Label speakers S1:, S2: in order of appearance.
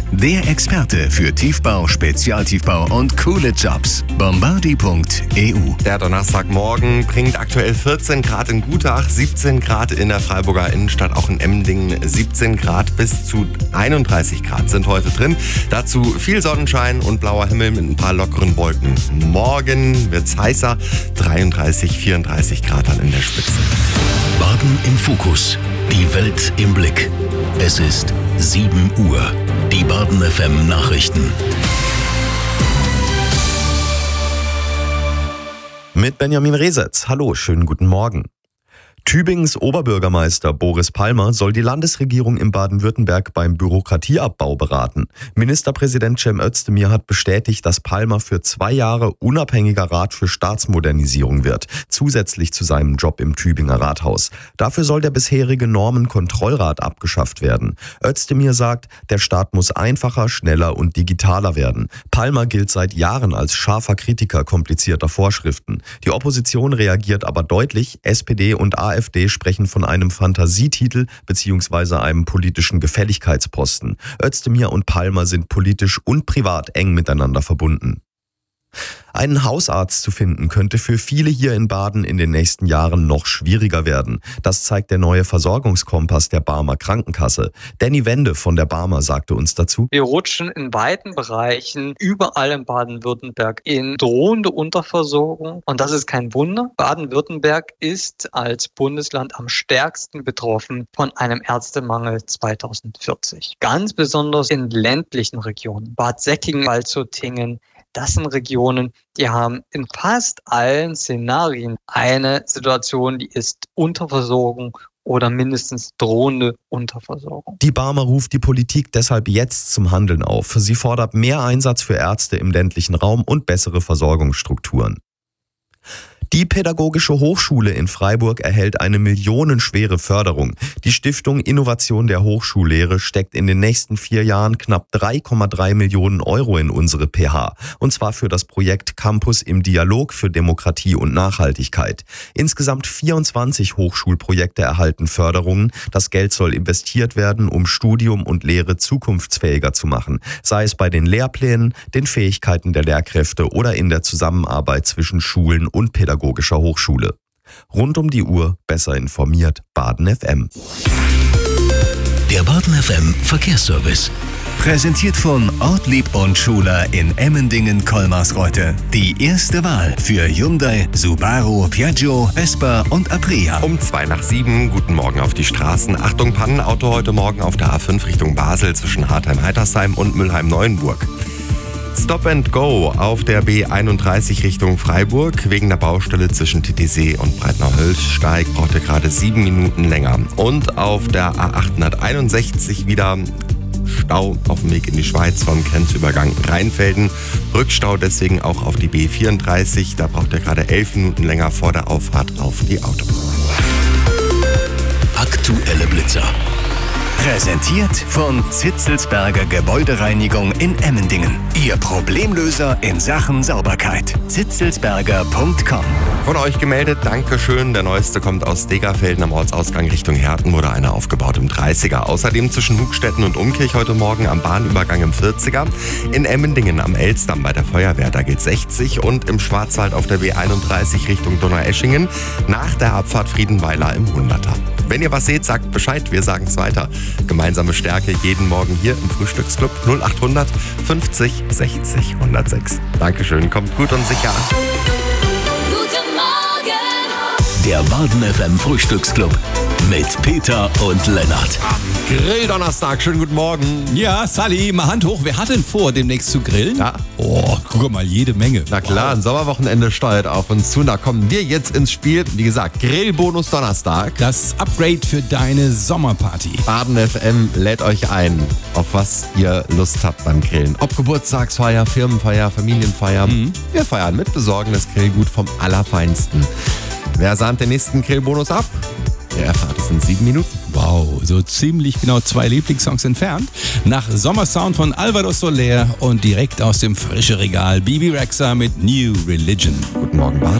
S1: der Experte für Tiefbau, Spezialtiefbau und coole Jobs. Bombardi.eu.
S2: Der Donnerstagmorgen bringt aktuell 14 Grad in Gutach, 17 Grad in der Freiburger Innenstadt, auch in Emmendingen 17 Grad bis zu 31 Grad sind heute drin. Dazu viel Sonnenschein und blauer Himmel mit ein paar lockeren Wolken. Morgen wird's heißer, 33, 34 Grad dann in der Spitze.
S1: Baden im Fokus. Die Welt im Blick. Es ist 7 Uhr. Die Baden FM Nachrichten.
S3: Mit Benjamin Resetz. Hallo, schönen guten Morgen. Tübingens Oberbürgermeister Boris Palmer soll die Landesregierung in Baden-Württemberg beim Bürokratieabbau beraten. Ministerpräsident Cem Özdemir hat bestätigt, dass Palmer für 2 Jahre unabhängiger Rat für Staatsmodernisierung wird, zusätzlich zu seinem Job im Tübinger Rathaus. Dafür soll der bisherige Normenkontrollrat abgeschafft werden. Özdemir sagt, der Staat muss einfacher, schneller und digitaler werden. Palmer gilt seit Jahren als scharfer Kritiker komplizierter Vorschriften. Die Opposition reagiert aber deutlich. SPD und AfD sprechen von einem Fantasietitel bzw. einem politischen Gefälligkeitsposten. Özdemir und Palmer sind politisch und privat eng miteinander verbunden. Einen Hausarzt zu finden, könnte für viele hier in Baden in den nächsten Jahren noch schwieriger werden. Das zeigt der neue Versorgungskompass der Barmer Krankenkasse. Danny Wende von der Barmer sagte uns dazu:
S4: Wir rutschen in weiten Bereichen überall in Baden-Württemberg in drohende Unterversorgung. Und das ist kein Wunder. Baden-Württemberg ist als Bundesland am stärksten betroffen von einem Ärztemangel 2040. Ganz besonders in ländlichen Regionen. Bad Säckingen, Waldshutingen, das sind Regionen, die haben in fast allen Szenarien eine Situation, die ist Unterversorgung oder mindestens drohende Unterversorgung.
S3: Die Barmer ruft die Politik deshalb jetzt zum Handeln auf. Sie fordert mehr Einsatz für Ärzte im ländlichen Raum und bessere Versorgungsstrukturen. Die Pädagogische Hochschule in Freiburg erhält eine millionenschwere Förderung. Die Stiftung Innovation der Hochschullehre steckt in den nächsten 4 Jahren knapp 3,3 Millionen Euro in unsere PH. Und zwar für das Projekt Campus im Dialog für Demokratie und Nachhaltigkeit. Insgesamt 24 Hochschulprojekte erhalten Förderungen. Das Geld soll investiert werden, um Studium und Lehre zukunftsfähiger zu machen. Sei es bei den Lehrplänen, den Fähigkeiten der Lehrkräfte oder in der Zusammenarbeit zwischen Schulen und Pädagogischer Hochschule. Rund um die Uhr besser informiert, Baden FM.
S1: Der Baden FM Verkehrsservice. Präsentiert von Ortlieb und Schuler in Emmendingen-Kolmarsreuth. Die erste Wahl für Hyundai, Subaru, Piaggio, Vespa und Aprilia.
S2: Um 6:02. Guten Morgen auf die Straßen. Achtung, Pannenauto heute Morgen auf der A5 Richtung Basel zwischen Hartheim-Heitersheim und Mülheim-Neuenburg. Stop and Go auf der B31 Richtung Freiburg. Wegen der Baustelle zwischen Titisee und Breitner-Höllsteig braucht ihr gerade 7 Minuten länger. Und auf der A861 wieder Stau auf dem Weg in die Schweiz vom Grenzübergang Rheinfelden. Rückstau deswegen auch auf die B34. Da braucht ihr gerade 11 Minuten länger vor der Auffahrt auf die Autobahn.
S1: Aktuelle Blitzer. Präsentiert von Zitzelsberger Gebäudereinigung in Emmendingen. Ihr Problemlöser in Sachen Sauberkeit. zitzelsberger.com.
S2: Von euch gemeldet, Dankeschön. Der neueste kommt aus Degerfelden am Ortsausgang Richtung Herten, wurde einer aufgebaut im 30er. Außerdem zwischen Hugstetten und Umkirch heute Morgen am Bahnübergang im 40er. In Emmendingen am Elstdamm bei der Feuerwehr, da geht 60. Und im Schwarzwald auf der B31 Richtung Donaueschingen nach der Abfahrt Friedenweiler im 100er. Wenn ihr was seht, sagt Bescheid, wir sagen es weiter. Gemeinsame Stärke jeden Morgen hier im Frühstücksclub 0800 50 60 106. Dankeschön, kommt gut und sicher an.
S5: Guten Morgen!
S1: Der Baden FM Frühstücksclub mit Peter und Lennart.
S2: Grill-Donnerstag, schönen guten Morgen.
S6: Ja, Sally, mal Hand hoch. Wer hat denn vor, demnächst zu grillen?
S2: Ja.
S6: Oh, guck mal, jede Menge.
S2: Na klar, ein Sommerwochenende steuert auf uns zu. Da kommen wir jetzt ins Spiel. Wie gesagt, Grillbonus Donnerstag.
S6: Das Upgrade für deine Sommerparty.
S2: Baden FM lädt euch ein, auf was ihr Lust habt beim Grillen. Ob Geburtstagsfeier, Firmenfeier, Familienfeier. Wir feiern mit, besorgen das Grillgut vom Allerfeinsten. Wer sahnt den nächsten Grillbonus ab? Ihr erfahrt es in 7 Minuten.
S6: Wow, so ziemlich genau 2 Lieblingssongs entfernt. Nach Sommersound von Alvaro Soler und direkt aus dem frischen Regal Bibi Rexha mit New Religion.
S2: Guten Morgen, Bart.